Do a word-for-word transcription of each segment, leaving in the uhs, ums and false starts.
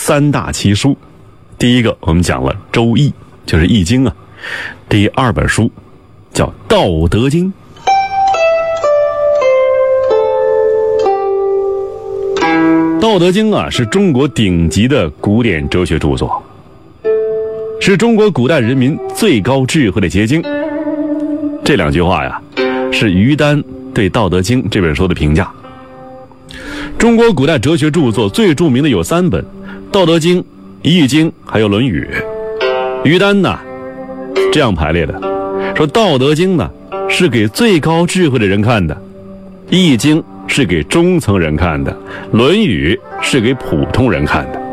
三大奇书。第一个我们讲了《周易》，就是《易经》啊。第二本书叫《道德经》。《道德经》啊，是中国顶级的古典哲学著作，是中国古代人民最高智慧的结晶。这两句话呀，是于丹对《道德经》这本书的评价。中国古代哲学著作最著名的有三本：《道德经》、《易经》还有《论语》。于丹呢这样排列的，说《道德经》呢是给最高智慧的人看的，《易经》是给中层人看的，《论语》是给普通人看的。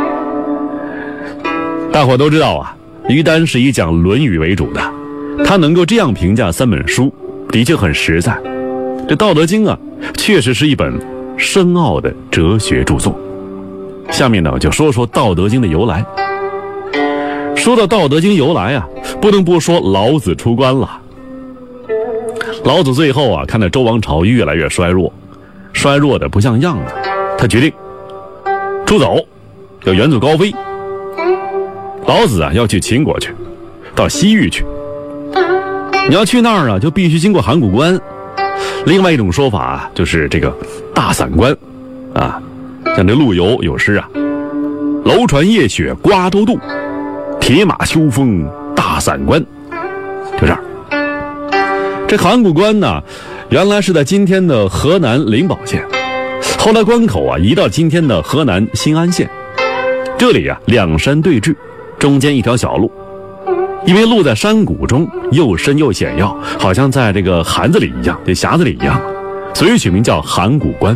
大伙都知道啊，于丹是以讲《论语》为主的，他能够这样评价三本书，的确很实在。这《道德经》啊，确实是一本深奥的哲学著作。下面呢，我就说说《道德经》的由来。说到《道德经》由来啊，不能不说老子出关了。老子最后啊，看到周王朝越来越衰弱，衰弱的不像样了，他决定出走，要远走高飞。老子啊，要去秦国去，到西域去。你要去那儿啊，就必须经过函谷关。另外一种说法啊，就是这个大散关啊，像这陆游有诗啊：楼船夜雪瓜洲渡，铁马秋风大散关。就这儿。这函谷关呢，原来是在今天的河南灵宝县，后来关口啊移到今天的河南新安县。这里啊两山对峙，中间一条小路，因为路在山谷中，又深又险要，好像在这个涵子里一样，这匣子里一样，所以取名叫函谷关。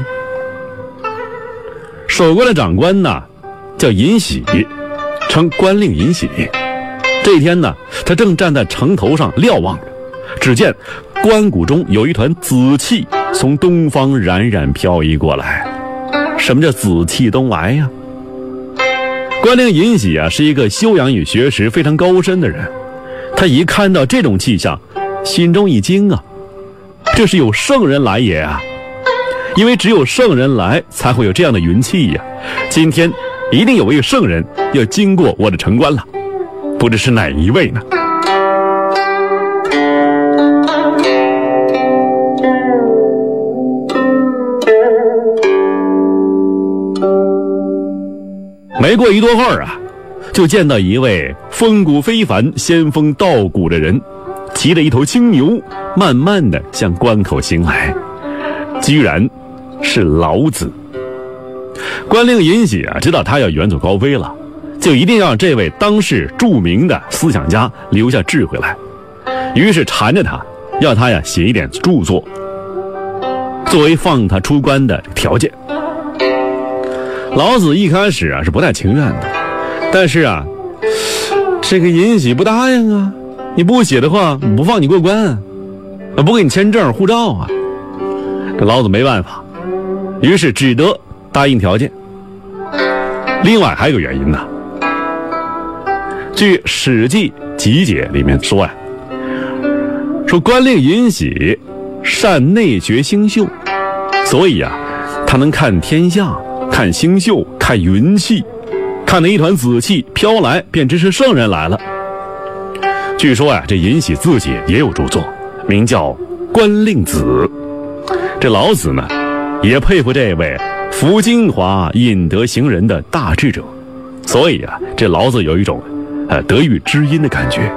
守关的长官呢叫尹喜，称关令尹喜。这一天呢，他正站在城头上瞭望着，只见关谷中有一团紫气从东方冉冉飘移过来。什么叫紫气东来呀？关令尹喜啊，是一个修养与学识非常高深的人。他一看到这种气象，心中一惊啊，这是有圣人来也啊！因为只有圣人来，才会有这样的云气呀。今天一定有位圣人要经过我的城关了，不知是哪一位呢？没过一多会儿啊，就见到一位风骨非凡、仙风道骨的人，骑着一头青牛，慢慢的向关口行来，居然是老子。关令尹喜啊，知道他要远走高飞了，就一定要让这位当世著名的思想家留下智慧来，于是缠着他，要他呀写一点著作，作为放他出关的条件。老子一开始啊是不太情愿的，但是啊，这个尹喜不答应啊，你不写的话，不放你过关啊，不给你签证护照啊。这老子没办法，于是只得答应条件。另外还有个原因呢，据《史记集解》里面说呀、啊，说关令尹喜善内学星宿，所以啊，他能看天象、看星宿、看云气，看那一团紫气飘来，便知是圣人来了。据说呀、啊，这尹喜自己也有著作，名叫《关令子》。这老子呢，也佩服这位服精华、引德行人的大智者，所以啊，这老子有一种呃得遇知音的感觉，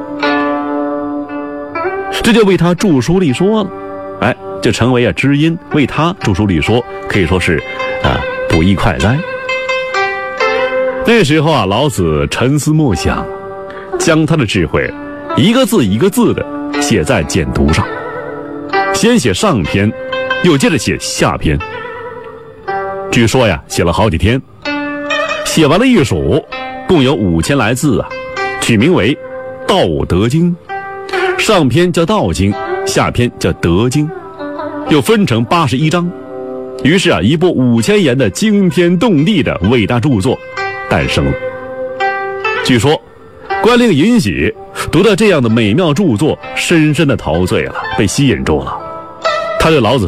这就为他著书立说了，哎，就成为啊知音，为他著书立说，可以说是啊不亦快哉。那时候啊，老子沉思默想，将他的智慧一个字一个字的写在简牍上，先写上篇，又接着写下篇。据说呀，写了好几天，写完了一首，共有五千来字啊，取名为《道德经》。上篇叫《道经》，下篇叫《德经》，又分成八十一章。于是啊，一部五千言的惊天动地的伟大著作诞生了。据说关令尹喜读到这样的美妙著作，深深的陶醉了，被吸引住了。他对老子